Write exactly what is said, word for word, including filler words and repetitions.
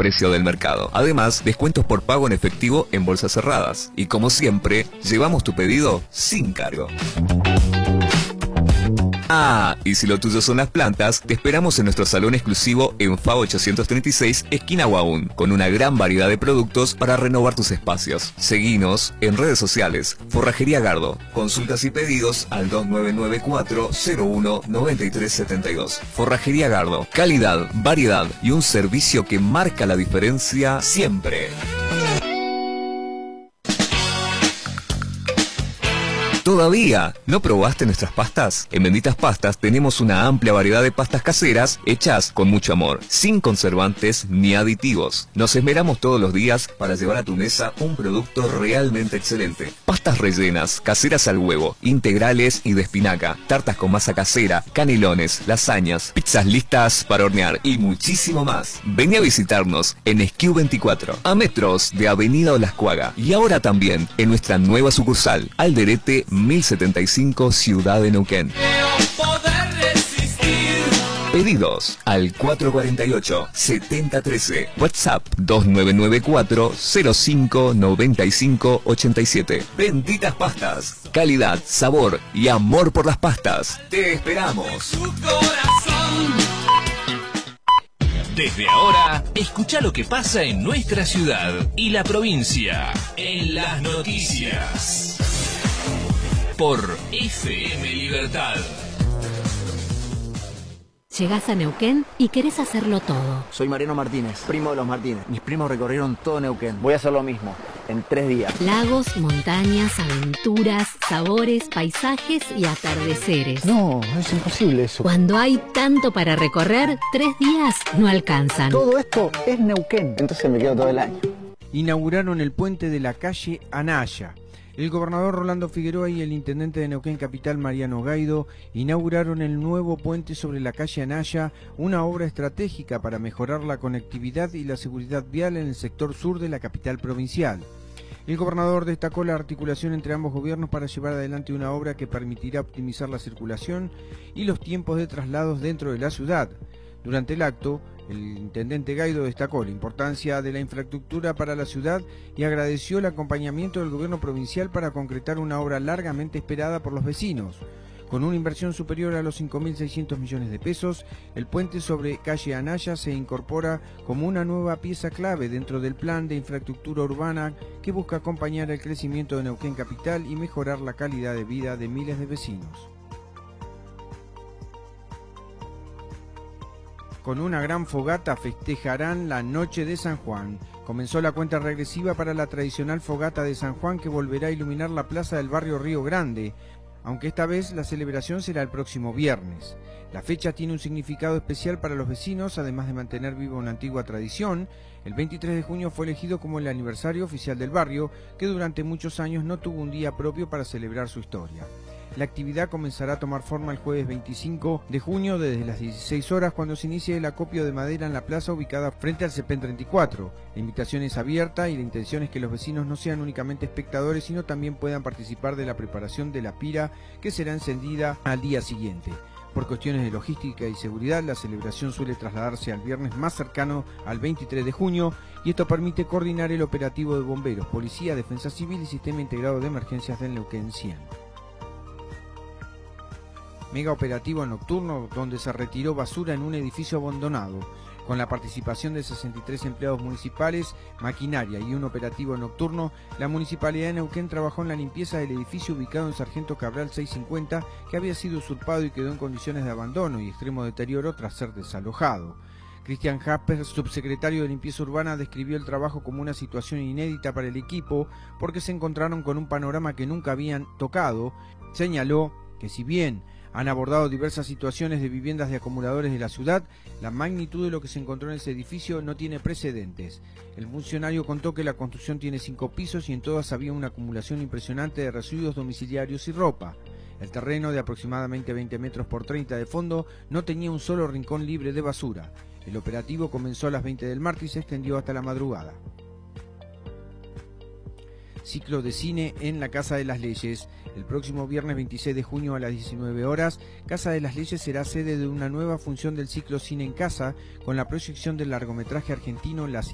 precio del mercado. Además, descuentos por pago en efectivo en bolsas cerradas. Y como siempre, llevamos tu pedido sin cargo. Ah, y si lo tuyo son las plantas, te esperamos en nuestro salón exclusivo en F A ochocientos treinta y seis, esquina Huaún, con una gran variedad de productos para renovar tus espacios. Seguinos en redes sociales, Forrajería Gardo. Consultas y pedidos al dos nueve nueve cuatro cero uno nueve tres siete dos. Forrajería Gardo, calidad, variedad y un servicio que marca la diferencia siempre. ¿Todavía no probaste nuestras pastas? En Benditas Pastas tenemos una amplia variedad de pastas caseras hechas con mucho amor, sin conservantes ni aditivos. Nos esmeramos todos los días para llevar a tu mesa un producto realmente excelente. Pastas rellenas, caseras al huevo, integrales y de espinaca, tartas con masa casera, canelones, lasañas, pizzas listas para hornear y muchísimo más. Vení a visitarnos en Esquiu veinticuatro, a metros de Avenida Olascuaga, y ahora también en nuestra nueva sucursal, Alderete mil setenta y cinco, Ciudad de Neuquén. Pedidos al cuatro cuatro ocho, siete cero uno tres, WhatsApp dos nueve nueve cuatro cero cinco nueve cinco ocho siete. Benditas Pastas, calidad, sabor y amor por las pastas. Te esperamos. Desde ahora, escucha lo que pasa en nuestra ciudad y la provincia en las noticias. Por F M Libertad. Llegás a Neuquén y querés hacerlo todo. Soy Mariano Martínez, primo de los Martínez. Mis primos recorrieron todo Neuquén. Voy a hacer lo mismo, en tres días. Lagos, montañas, aventuras, sabores, paisajes y atardeceres. No, es imposible eso. Cuando hay tanto para recorrer, tres días no alcanzan. Todo esto es Neuquén. Entonces me quedo todo el año. Inauguraron el puente de la calle Anaya. El gobernador Rolando Figueroa y el intendente de Neuquén Capital, Mariano Gaido, inauguraron el nuevo puente sobre la calle Anaya, una obra estratégica para mejorar la conectividad y la seguridad vial en el sector sur de la capital provincial. El gobernador destacó la articulación entre ambos gobiernos para llevar adelante una obra que permitirá optimizar la circulación y los tiempos de traslados dentro de la ciudad. Durante el acto, el intendente Gaido destacó la importancia de la infraestructura para la ciudad y agradeció el acompañamiento del gobierno provincial para concretar una obra largamente esperada por los vecinos. Con una inversión superior a los cinco mil seiscientos millones de pesos, el puente sobre calle Anaya se incorpora como una nueva pieza clave dentro del plan de infraestructura urbana que busca acompañar el crecimiento de Neuquén Capital y mejorar la calidad de vida de miles de vecinos. Con una gran fogata festejarán la noche de San Juan. Comenzó la cuenta regresiva para la tradicional fogata de San Juan que volverá a iluminar la plaza del barrio Río Grande, aunque esta vez la celebración será el próximo viernes. La fecha tiene un significado especial para los vecinos, además de mantener viva una antigua tradición. El veintitrés de junio fue elegido como el aniversario oficial del barrio, que durante muchos años no tuvo un día propio para celebrar su historia. La actividad comenzará a tomar forma el jueves veinticinco de junio desde las dieciséis horas, cuando se inicie el acopio de madera en la plaza ubicada frente al CEPEN treinta y cuatro. La invitación es abierta y la intención es que los vecinos no sean únicamente espectadores, sino también puedan participar de la preparación de la pira, que será encendida al día siguiente. Por cuestiones de logística y seguridad, la celebración suele trasladarse al viernes más cercano al veintitrés de junio, y esto permite coordinar el operativo de bomberos, policía, defensa civil y sistema integrado de emergencias del Neuquén cien. Mega operativo nocturno donde se retiró basura en un edificio abandonado. Con la participación de sesenta y tres empleados municipales, maquinaria y un operativo nocturno, la Municipalidad de Neuquén trabajó en la limpieza del edificio ubicado en Sargento Cabral seiscientos cincuenta, que había sido usurpado y quedó en condiciones de abandono y extremo deterioro tras ser desalojado. Cristian Jasper, subsecretario de Limpieza Urbana, describió el trabajo como una situación inédita para el equipo porque se encontraron con un panorama que nunca habían tocado. Señaló que si bien han abordado diversas situaciones de viviendas de acumuladores de la ciudad, la magnitud de lo que se encontró en ese edificio no tiene precedentes. El funcionario contó que la construcción tiene cinco pisos y en todas había una acumulación impresionante de residuos domiciliarios y ropa. El terreno, de aproximadamente veinte metros por treinta de fondo, no tenía un solo rincón libre de basura. El operativo comenzó a las veinte del martes y se extendió hasta la madrugada. Ciclo de cine en la Casa de las Leyes. El próximo viernes veintiséis de junio a las diecinueve horas, Casa de las Leyes será sede de una nueva función del ciclo Cine en Casa, con la proyección del largometraje argentino Las